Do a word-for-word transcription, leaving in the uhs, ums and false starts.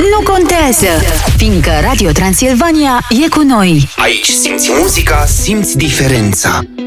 nu contează, fiindcă Radio Transilvania e cu noi. Aici simți muzica, simți diferența.